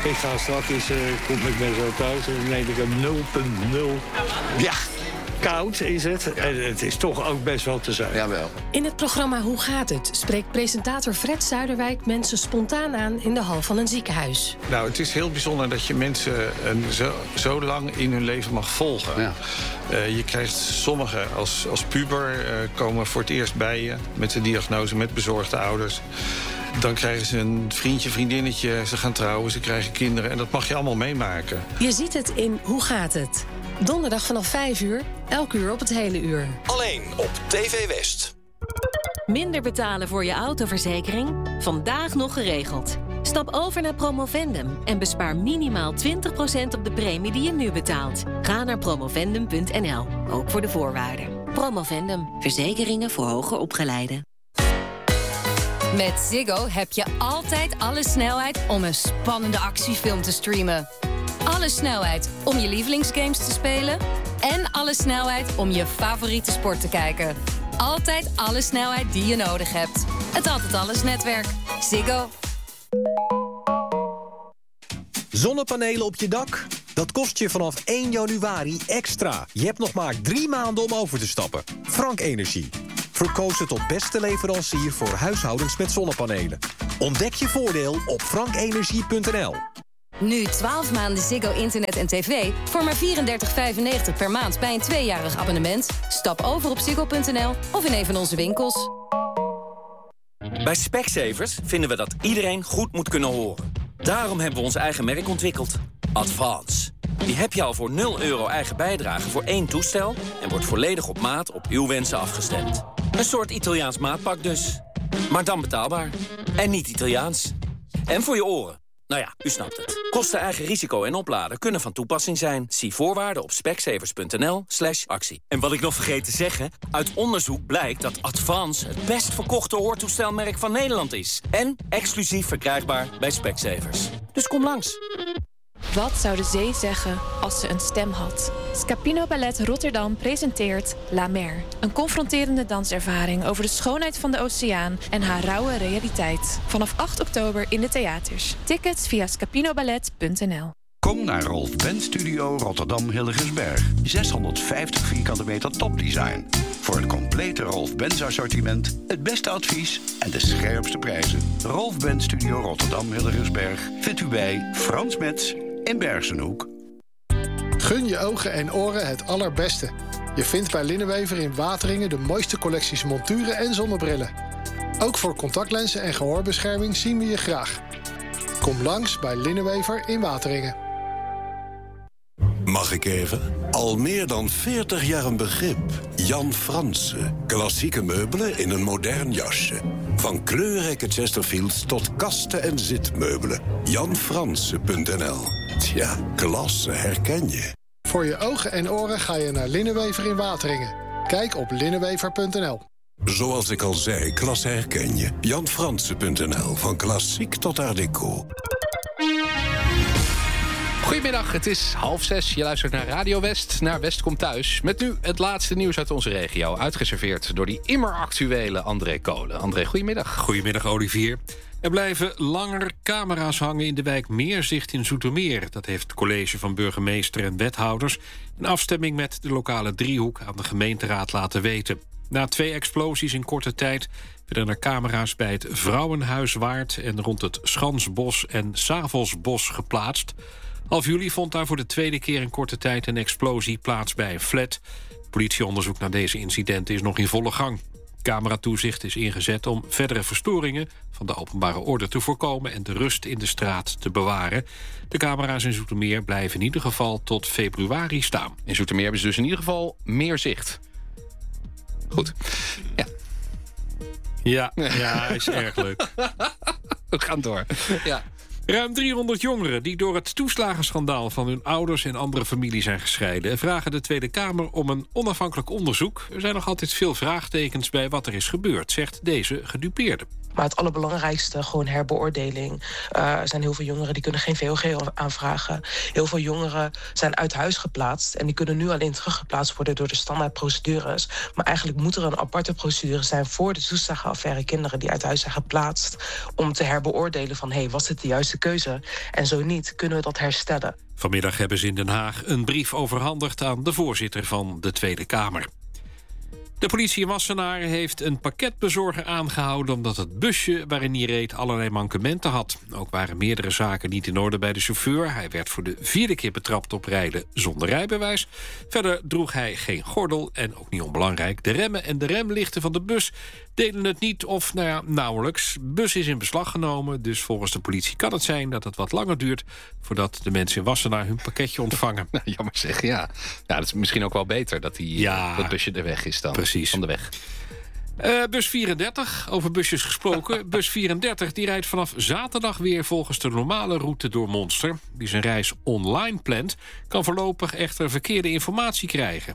Ik ga straks, kom ik ben zo thuis en dan neem ik een 0,0. Ja, koud is het. En het is toch ook best wel te zuiver. Jawel. In het programma Hoe gaat het? Spreekt presentator Fred Zuiderwijk mensen spontaan aan in de hal van een ziekenhuis. Nou, het is heel bijzonder dat je mensen zo lang in hun leven mag volgen. Ja. Je krijgt sommigen als puber komen voor het eerst bij je met de diagnose, met bezorgde ouders. Dan krijgen ze een vriendje, vriendinnetje, ze gaan trouwen, ze krijgen kinderen. En dat mag je allemaal meemaken. Je ziet het in Hoe gaat het? Donderdag vanaf 5 uur, elk uur op het hele uur. Alleen op TV West. Minder betalen voor je autoverzekering? Vandaag nog geregeld. Stap over naar Promovendum en bespaar minimaal 20% op de premie die je nu betaalt. Ga naar promovendum.nl, ook voor de voorwaarden. Promovendum, verzekeringen voor hoger opgeleiden. Met Ziggo heb je altijd alle snelheid om een spannende actiefilm te streamen. Alle snelheid om je lievelingsgames te spelen. En alle snelheid om je favoriete sport te kijken. Altijd alle snelheid die je nodig hebt. Het Altijd Alles netwerk. Ziggo. Zonnepanelen op je dak? Dat kost je vanaf 1 januari extra. Je hebt nog maar 3 maanden om over te stappen. Frank Energie. Verkozen tot beste leverancier voor huishoudens met zonnepanelen. Ontdek je voordeel op frankenergie.nl. Nu 12 maanden Ziggo internet en tv voor maar $34,95 per maand bij een 2-jarig abonnement. Stap over op ziggo.nl of in een van onze winkels. Bij Specsavers vinden we dat iedereen goed moet kunnen horen. Daarom hebben we ons eigen merk ontwikkeld. Advance. Die heb je al voor €0 eigen bijdrage voor 1 toestel en wordt volledig op maat op uw wensen afgestemd. Een soort Italiaans maatpak dus. Maar dan betaalbaar. En niet Italiaans. En voor je oren. Nou ja, u snapt het. Kosten, eigen risico en opladen kunnen van toepassing zijn. Zie voorwaarden op specsavers.nl/actie. En wat ik nog vergeet te zeggen, uit onderzoek blijkt dat Advance het best verkochte hoortoestelmerk van Nederland is. En exclusief verkrijgbaar bij Specsavers. Dus kom langs. Wat zou de zee zeggen als ze een stem had? Scapino Ballet Rotterdam presenteert La Mer. Een confronterende danservaring over de schoonheid van de oceaan en haar rauwe realiteit. Vanaf 8 oktober in de theaters. Tickets via scapinoballet.nl. Kom naar Rolf Benz Studio Rotterdam Hillegersberg. 650 vierkante meter topdesign. Voor het complete Rolf Benz assortiment, het beste advies en de scherpste prijzen. Rolf Benz Studio Rotterdam Hillegersberg vindt u bij Frans Metz in Bergenhoek. Gun je ogen en oren het allerbeste. Je vindt bij Linnenwever in Wateringen de mooiste collecties monturen en zonnebrillen. Ook voor contactlenzen en gehoorbescherming zien we je graag. Kom langs bij Linnenwever in Wateringen. Mag ik even? Al meer dan 40 jaar een begrip. Jan Fransen. Klassieke meubelen in een modern jasje. Van kleurrijke Chesterfields tot kasten en zitmeubelen. JanFransen.nl. Tja, klasse herken je. Voor je ogen en oren ga je naar Linnenwever in Wateringen. Kijk op linnenwever.nl. Zoals ik al zei, klasse herken je. JanFransen.nl. Van klassiek tot art déco. Goedemiddag, het is 5:30. Je luistert naar Radio West, naar West komt thuis. Met nu het laatste nieuws uit onze regio. Uitgeserveerd door die immer actuele André Kolen. André, goedemiddag. Goedemiddag, Olivier. Er blijven langer camera's hangen in de wijk Meerzicht in Zoetermeer. Dat heeft het college van burgemeester en wethouders in afstemming met de lokale driehoek aan de gemeenteraad laten weten. Na 2 explosies in korte tijd werden er camera's bij het Vrouwenhuis Waard en rond het Schansbos en Savelsbos geplaatst. Half juli vond daar voor de 2e keer in korte tijd een explosie plaats bij een flat. Politieonderzoek naar deze incidenten is nog in volle gang. Cameratoezicht is ingezet om verdere verstoringen van de openbare orde te voorkomen en de rust in de straat te bewaren. De camera's in Zoetermeer blijven in ieder geval tot februari staan. In Zoetermeer hebben ze dus in ieder geval meer zicht. Goed. Ja. Ja, is erg leuk. We gaan door. Ja. Ruim 300 jongeren die door het toeslagenschandaal van hun ouders en andere familie zijn gescheiden vragen de Tweede Kamer om een onafhankelijk onderzoek. Er zijn nog altijd veel vraagtekens bij wat er is gebeurd, zegt deze gedupeerde. Maar het allerbelangrijkste, gewoon herbeoordeling. Er zijn heel veel jongeren die kunnen geen VOG aanvragen. Heel veel jongeren zijn uit huis geplaatst en die kunnen nu alleen teruggeplaatst worden door de standaardprocedures. Maar eigenlijk moet er een aparte procedure zijn voor de toeslagenaffaire kinderen die uit huis zijn geplaatst, om te herbeoordelen van, was het de juiste keuze? En zo niet, kunnen we dat herstellen. Vanmiddag hebben ze in Den Haag een brief overhandigd aan de voorzitter van de Tweede Kamer. De politie in Wassenaar heeft een pakketbezorger aangehouden omdat het busje waarin hij reed allerlei mankementen had. Ook waren meerdere zaken niet in orde bij de chauffeur. Hij werd voor de 4e keer betrapt op rijden zonder rijbewijs. Verder droeg hij geen gordel en, ook niet onbelangrijk, de remmen en de remlichten van de bus deden het niet of, nauwelijks. De bus is in beslag genomen, dus volgens de politie kan het zijn dat het wat langer duurt voordat de mensen in Wassenaar hun pakketje ontvangen. Jammer zeg, ja. Dat is misschien ook wel beter dat dat busje er weg is dan. Precies. Van de weg. Bus 34, over busjes gesproken. Bus 34 die rijdt vanaf zaterdag weer volgens de normale route door Monster. Wie zijn reis online plant, kan voorlopig echter verkeerde informatie krijgen.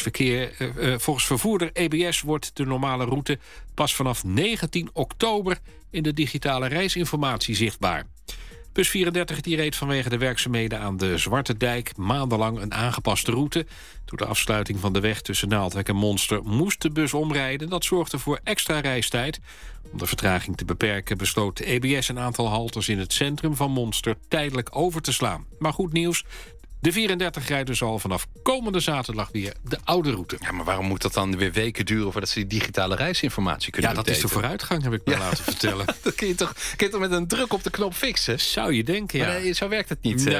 Volgens vervoerder EBS wordt de normale route pas vanaf 19 oktober in de digitale reisinformatie zichtbaar. Bus 34 die reed vanwege de werkzaamheden aan de Zwarte Dijk maandenlang een aangepaste route. Door de afsluiting van de weg tussen Naaldwijk en Monster moest de bus omrijden. Dat zorgde voor extra reistijd. Om de vertraging te beperken besloot de EBS een aantal haltes in het centrum van Monster tijdelijk over te slaan. Maar goed nieuws. De 34 rijdt dus al vanaf komende zaterdag weer de oude route. Ja, maar waarom moet dat dan weer weken duren voordat ze die digitale reisinformatie kunnen updaten? Ja, dat is de vooruitgang, heb ik me laten vertellen. Dat kun je toch met een druk op de knop fixen? Zou je denken, ja. Maar zo werkt het niet.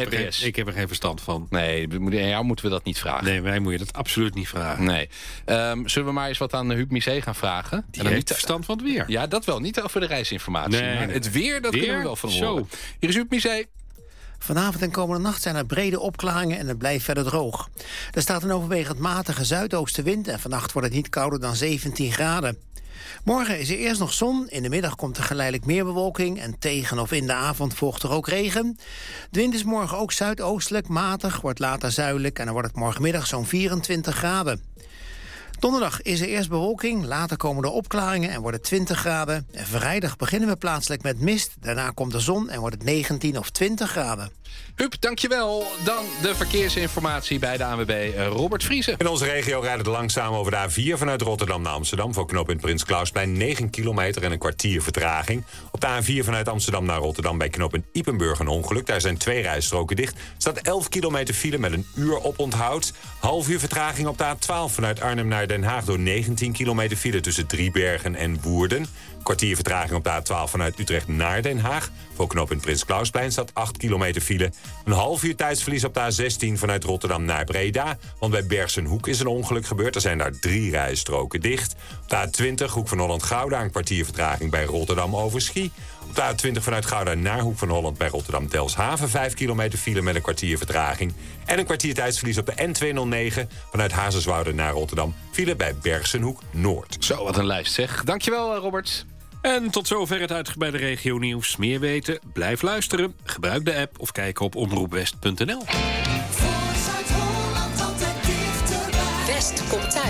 Ik heb er geen verstand van. Nee, aan jou moeten we dat niet vragen. Nee, wij moet je dat absoluut niet vragen. Nee. Zullen we maar eens wat aan Huub Misé gaan vragen? Die heeft verstand van het weer. Ja, dat wel. Niet over de reisinformatie. Nee. Maar het weer, dat kunnen we wel van horen. Hier is Huub Misé. Vanavond en komende nacht zijn er brede opklaringen en het blijft verder droog. Er staat een overwegend matige zuidoostenwind en vannacht wordt het niet kouder dan 17 graden. Morgen is er eerst nog zon, in de middag komt er geleidelijk meer bewolking en tegen of in de avond volgt er ook regen. De wind is morgen ook zuidoostelijk, matig, wordt later zuidelijk en dan wordt het morgenmiddag zo'n 24 graden. Donderdag is er eerst bewolking, later komen er opklaringen en wordt het 20 graden. En vrijdag beginnen we plaatselijk met mist, daarna komt de zon en wordt het 19 of 20 graden. Huub, dankjewel. Dan de verkeersinformatie bij de ANWB, Robert Vriesen. In onze regio rijdt het langzaam over de A4 vanuit Rotterdam naar Amsterdam. Voor knooppunt Prins Klausplein 9 kilometer en een kwartier vertraging. Op de A4 vanuit Amsterdam naar Rotterdam bij knooppunt Ypenburg een ongeluk. Daar zijn 2 rijstroken dicht. Er staat 11 kilometer file met een uur oponthoud. Half uur vertraging op de A12 vanuit Arnhem naar Den Haag door 19 kilometer file tussen Driebergen en Woerden. Kwartier vertraging op de A12 vanuit Utrecht naar Den Haag. Voor knooppunt Prins Klausplein staat 8 kilometer file. Een half uur tijdsverlies op de A16 vanuit Rotterdam naar Breda. Want bij Bergsenhoek is een ongeluk gebeurd. Er zijn daar 3 rijstroken dicht. Op de A20 Hoek van Holland-Gouda een kwartier vertraging bij Rotterdam-Overschie. Op de A20 vanuit Gouda naar Hoek van Holland bij Rotterdam-Delfshaven 5 kilometer file met een kwartier vertraging. En een kwartier tijdsverlies op de N209 vanuit Hazerswoude naar Rotterdam. File bij Bergsenhoek-Noord. Zo, wat een lijst zeg. Dankjewel, Robert. En tot zover het uitgebreide regionieuws. Meer weten? Blijf luisteren. Gebruik de app of kijk op omroepwest.nl. West komt thuis.